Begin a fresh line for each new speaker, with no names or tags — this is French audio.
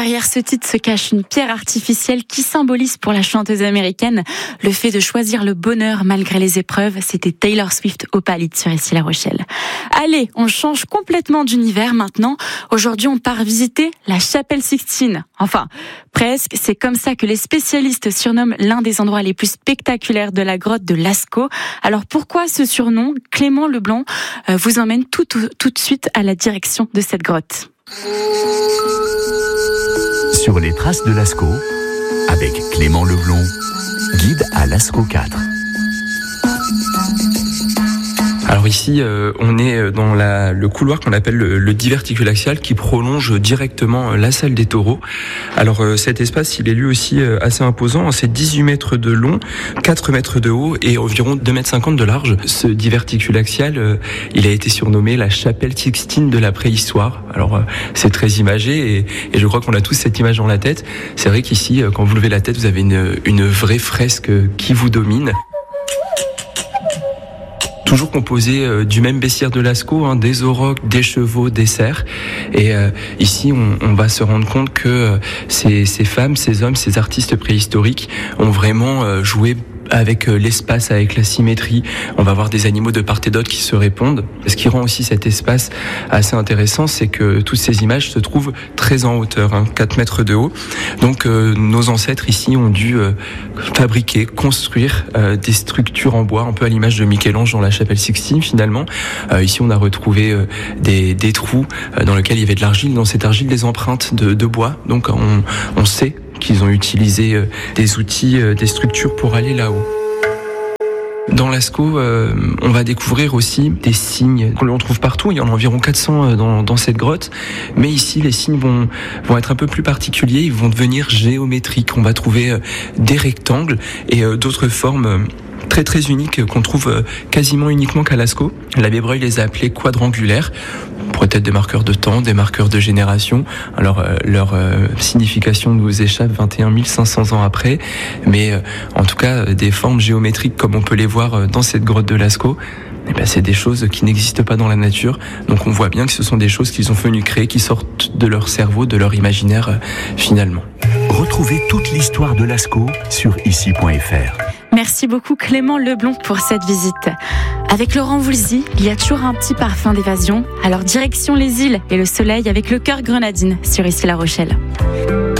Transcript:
Derrière ce titre se cache une pierre artificielle qui symbolise pour la chanteuse américaine le fait de choisir le bonheur malgré les épreuves. C'était Taylor Swift au Palais sur Issy La Rochelle. Allez, on change complètement d'univers maintenant. Aujourd'hui, on part visiter la Chapelle Sixtine. Enfin, presque. C'est comme ça que les spécialistes surnomment l'un des endroits les plus spectaculaires de la grotte de Lascaux. Alors pourquoi ce surnom? Clément Leblanc vous emmène tout de suite à la direction de cette grotte.
Sur les traces de Lascaux, avec Clément Leblanc, guide à Lascaux 4.
Alors ici, on est dans le couloir qu'on appelle le diverticulaxial qui prolonge directement la salle des taureaux. Alors cet espace, il est lui aussi assez imposant. C'est 18 mètres de long, 4 mètres de haut et environ 2,50 m de large. Ce diverticulaxial, il a été surnommé la Chapelle Sixtine de la préhistoire. Alors c'est très imagé et je crois qu'on a tous cette image dans la tête. C'est vrai qu'ici, quand vous levez la tête, vous avez une vraie fresque qui vous domine. Toujours composé du même bestiaire de Lascaux, des aurochs, des chevaux, des cerfs. Et ici, on va se rendre compte que ces femmes, ces hommes, ces artistes préhistoriques ont vraiment joué avec l'espace, avec la symétrie. On va voir des animaux de part et d'autre qui se répondent. Ce qui rend aussi cet espace assez intéressant, c'est que toutes ces images se trouvent très en hauteur, 4 mètres de haut. Donc nos ancêtres ici ont dû fabriquer, construire des structures en bois, un peu à l'image de Michel-Ange dans la Chapelle Sixtine finalement. Ici on a retrouvé des trous dans lesquels il y avait de l'argile. Dans cette argile, des empreintes de bois. Donc on sait qu'ils ont utilisé des outils, des structures pour aller là-haut. Dans Lascaux, on va découvrir aussi des signes qu'on trouve partout. Il y en a environ 400 dans cette grotte. Mais ici, les signes vont être un peu plus particuliers. Ils vont devenir géométriques. On va trouver des rectangles et d'autres formes très très uniques qu'on trouve quasiment uniquement qu'à Lascaux. L'abbé Breuil les a appelés quadrangulaires. Peut-être des marqueurs de temps, des marqueurs de génération. Alors leur signification nous échappe 21 500 ans après, mais en tout cas des formes géométriques comme on peut les voir dans cette grotte de Lascaux, c'est des choses qui n'existent pas dans la nature. Donc on voit bien que ce sont des choses qu'ils ont venu créer, qui sortent de leur cerveau, de leur imaginaire finalement.
Retrouvez toute l'histoire de Lascaux sur issy.fr.
Merci beaucoup Clément Leblanc pour cette visite. Avec Laurent Voulzy, il y a toujours un petit parfum d'évasion. Alors direction les îles et le soleil avec le cœur grenadine sur Issy La Rochelle.